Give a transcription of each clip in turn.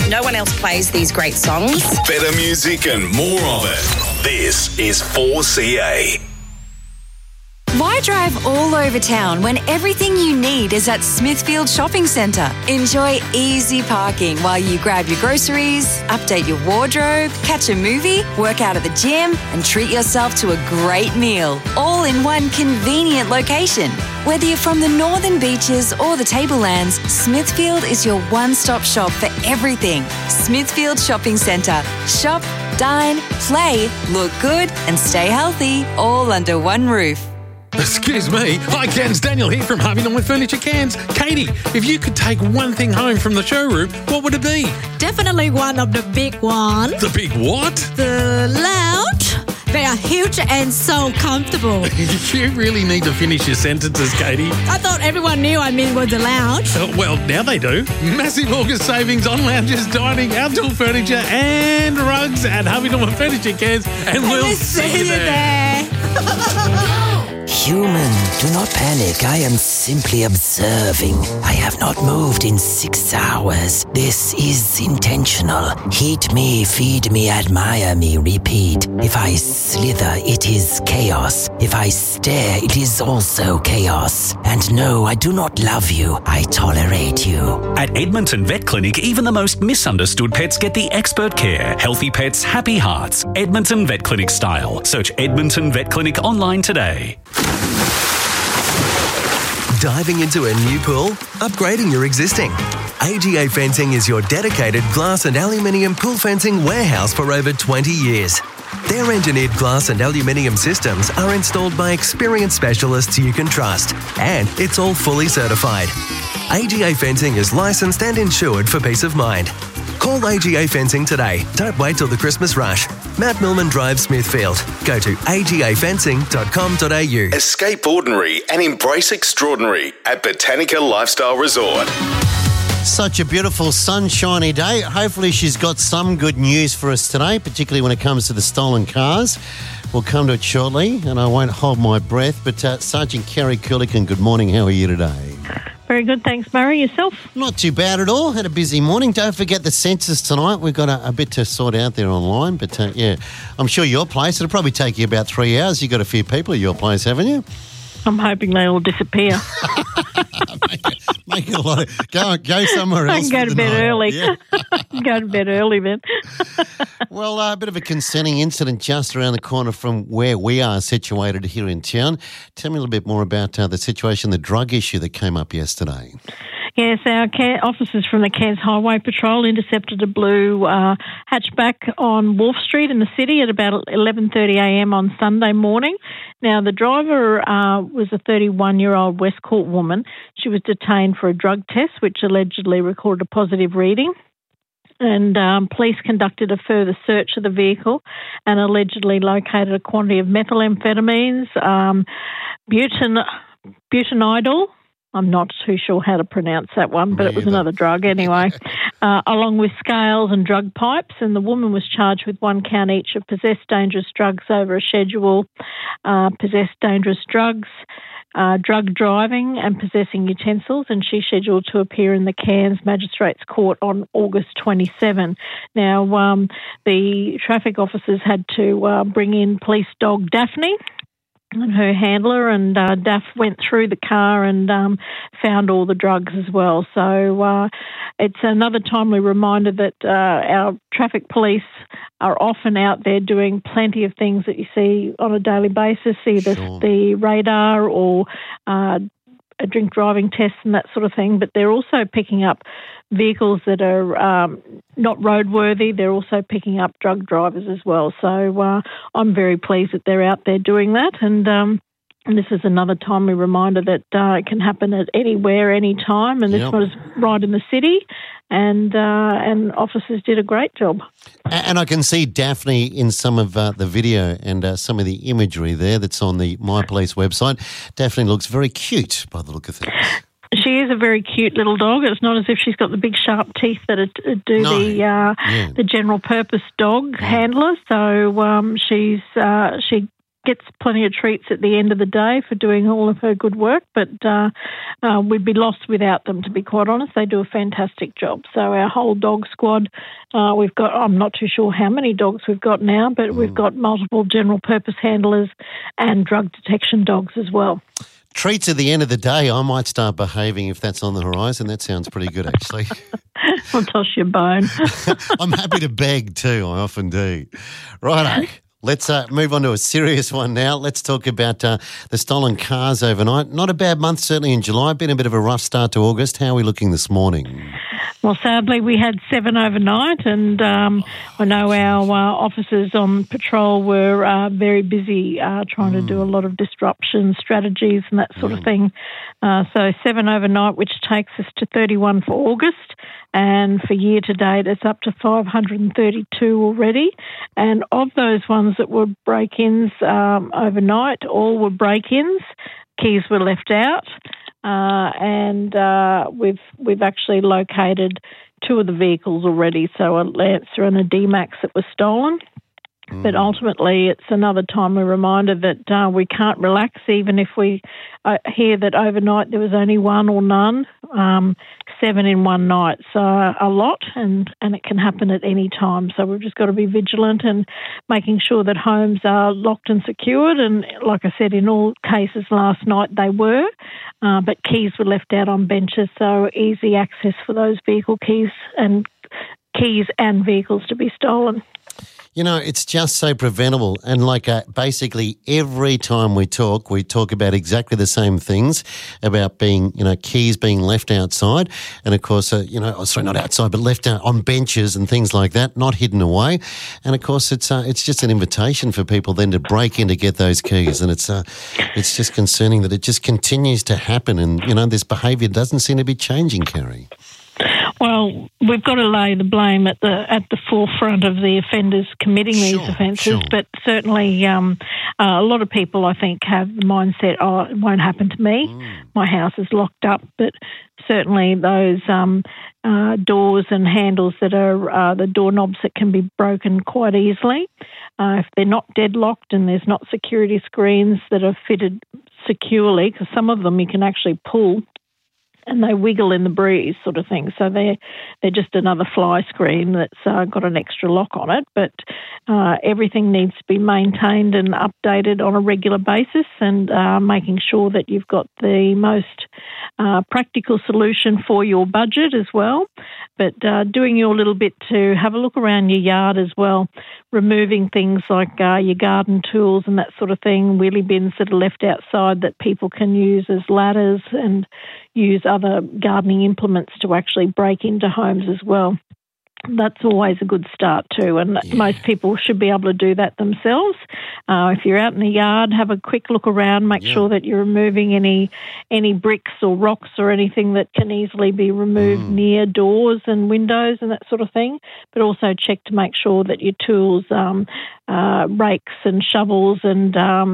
No one else plays these great songs. Better music and more of it. This is 4CA. Why drive all over town when everything you need is at Smithfield Shopping Centre? Enjoy easy parking while you grab your groceries, update your wardrobe, catch a movie, work out at the gym, and treat yourself to a great meal, all in one convenient location. Whether you're from the Northern Beaches or the Tablelands, Smithfield is your one-stop shop for everything. Smithfield Shopping Centre. Shop, dine, play, look good, and stay healthy, all under one roof. Excuse me. Hi, Cairns. Daniel here from Harvey Norman Furniture Cairns. Katie, if you could take one thing home from the showroom, what would it be? Definitely one of the big ones. The big what? The lounge. They are huge and so comfortable. You really need to finish your sentences, Katie. I thought everyone knew I meant was the lounge. Well, now they do. Massive August savings on lounges, dining, outdoor furniture and rugs at Harvey Norman Furniture Cairns, and we'll see you there. Human, do not panic. I am simply observing. I have not moved in 6 hours. This is intentional. Heat me, feed me, admire me, repeat. If I slither, it is chaos. If I stare, it is also chaos. And no, I do not love you. I tolerate you. At Edmonton Vet Clinic, even the most misunderstood pets get the expert care. Healthy pets, happy hearts. Edmonton Vet Clinic style. Search Edmonton Vet Clinic online today. Diving into a new pool? Upgrading your existing? AGA Fencing is your dedicated glass and aluminium pool fencing warehouse for over 20 years. Their engineered glass and aluminium systems are installed by experienced specialists you can trust, and it's all fully certified. AGA Fencing is licensed and insured for peace of mind. Call AGA Fencing today. Don't wait till the Christmas rush. Matt Millman Drive, Smithfield. Go to agafencing.com.au. Escape ordinary and embrace extraordinary at Botanica Lifestyle Resort. Such a beautiful sunshiny day. Hopefully she's got some good news for us today, particularly when it comes to the stolen cars. We'll come to it shortly, and I won't hold my breath. But Sergeant Kerry Coolican, good morning. How are you today? Very good, thanks, Murray. Yourself? Not too bad at all. Had a busy morning. Don't forget the census tonight. We've got a bit to sort out there online. But, I'm sure your place, it'll probably take you about 3 hours. You've got a few people at your place, haven't you? I'm hoping they all disappear. Make it a lot of, go somewhere else. I can go to bed early. Yeah. Go to bed early then. Well, a bit of a concerning incident just around the corner from where we are situated here in town. Tell me a little bit more about the situation, the drug issue that came up yesterday. Yes, our officers from the Cairns Highway Patrol intercepted a blue hatchback on Wharf Street in the city at about 11:30am on Sunday morning. Now, the driver was a 31-year-old Westcourt woman. She was detained for a drug test, which allegedly recorded a positive reading. And police conducted a further search of the vehicle and allegedly located a quantity of methamphetamines, butanidol. I'm not too sure how to pronounce that one, but it was another drug anyway, along with scales and drug pipes. And the woman was charged with 1 count each of possessed dangerous drugs over a schedule, possessed dangerous drugs, drug driving and possessing utensils, and she's scheduled to appear in the Cairns Magistrates Court on August 27. Now, the traffic officers had to bring in police dog Daphne and her handler, and Daff went through the car and found all the drugs as well. So it's another timely reminder that our traffic police are often out there doing plenty of things that you see on a daily basis, either the radar or a drink driving test and that sort of thing, but they're also picking up vehicles that are not roadworthy. They're also picking up drug drivers as well. So I'm very pleased that they're out there doing that, and this is another timely reminder that it can happen at anywhere, any time, and this was right in the city, and officers did a great job. And I can see Daphne in some of the video and some of the imagery there that's on the My Police website. Daphne looks very cute by the look of things. She is a very cute little dog. It's not as if she's got the big sharp teeth that do the general purpose dog handler. So she gets plenty of treats at the end of the day for doing all of her good work, but we'd be lost without them, to be quite honest. They do a fantastic job. So our whole dog squad, we've got, I'm not too sure how many dogs we've got now, but we've got multiple general purpose handlers and drug detection dogs as well. Treats at the end of the day, I might start behaving if that's on the horizon. That sounds pretty good, actually. I'll toss you a bone. I'm happy to beg too. I often do. Righto. Let's move on to a serious one now. Let's talk about the stolen cars overnight. Not a bad month, certainly in July. Been a bit of a rough start to August. How are we looking this morning? Well, sadly, we had 7 overnight, and I know our officers on patrol were very busy trying to do a lot of disruption strategies and that sort of thing. So 7 overnight, which takes us to 31 for August. And for year to date, it's up to 532 already. And of those ones that were break-ins overnight, all were break-ins. Keys were left out. And we've actually located 2 of the vehicles already, so a Lancer and a D-Max that was stolen. But ultimately, it's another timely reminder that we can't relax, even if we hear that overnight there was only 1 or none. 7 in one night, so a lot, and it can happen at any time. So we've just got to be vigilant and making sure that homes are locked and secured. And like I said, in all cases last night they were, but keys were left out on benches, so easy access for those vehicle keys and vehicles to be stolen. You know, it's just so preventable. And like basically every time we talk about exactly the same things about being, keys being left outside. And of course, not outside, but left out on benches and things like that, not hidden away. And of course, it's just an invitation for people then to break in to get those keys. And it's just concerning that it just continues to happen. And, this behaviour doesn't seem to be changing, Carrie. Well, we've got to lay the blame at the forefront of the offenders committing these offences, but certainly a lot of people, I think, have the mindset, it won't happen to me. My house is locked up, but certainly those doors and handles that are the doorknobs that can be broken quite easily, if they're not deadlocked and there's not security screens that are fitted securely, because some of them you can actually pull and they wiggle in the breeze sort of thing. So they're just another fly screen that's got an extra lock on it. But everything needs to be maintained and updated on a regular basis, and making sure that you've got the most practical solution for your budget as well. But doing your little bit to have a look around your yard as well, removing things like your garden tools and that sort of thing, wheelie bins that are left outside that people can use as ladders, and use other gardening implements to actually break into homes as well. That's always a good start too, and most people should be able to do that themselves. If you're out in the yard, have a quick look around, make sure that you're removing any bricks or rocks or anything that can easily be removed near doors and windows and that sort of thing, but also check to make sure that your tools, rakes and shovels and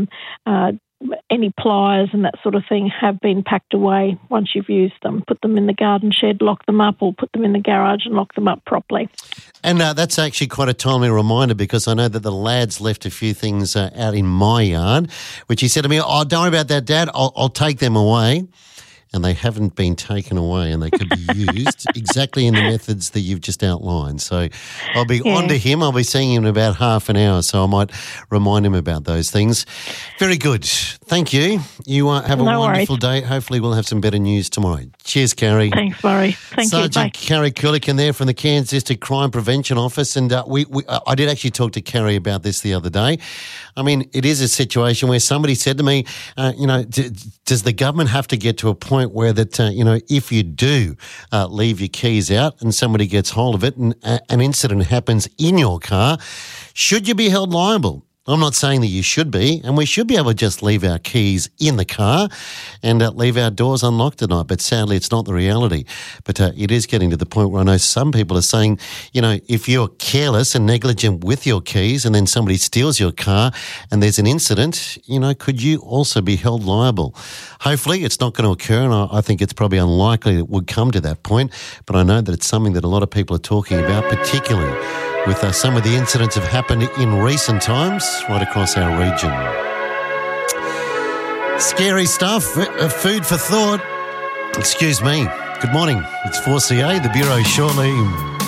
any pliers and that sort of thing have been packed away once you've used them. Put them in the garden shed, lock them up, or put them in the garage and lock them up properly. And that's actually quite a timely reminder, because I know that the lads left a few things out in my yard, which he said to me, don't worry about that, Dad, I'll take them away. And they haven't been taken away, and they could be used exactly in the methods that you've just outlined. So I'll be on to him. I'll be seeing him in about half an hour, so I might remind him about those things. Very good. Thank you. You have a wonderful day. Hopefully we'll have some better news tomorrow. Cheers, Carrie. Thanks, Murray. Thank you. Bye. Carrie Kulikin there from the Cairns District Crime Prevention Office. And I did actually talk to Carrie about this the other day. I mean, it is a situation where somebody said to me, does the government have to get to a point where that, if you do leave your keys out and somebody gets hold of it and an incident happens in your car, should you be held liable? I'm not saying that you should be, and we should be able to just leave our keys in the car and leave our doors unlocked at night, but sadly it's not the reality. But it is getting to the point where I know some people are saying, if you're careless and negligent with your keys and then somebody steals your car and there's an incident, could you also be held liable? Hopefully it's not going to occur, and I think it's probably unlikely it would come to that point, but I know that it's something that a lot of people are talking about, particularly with some of the incidents have happened in recent times right across our region. Scary stuff. Food for thought. Excuse me. Good morning. It's 4CA. The Bureau shortly.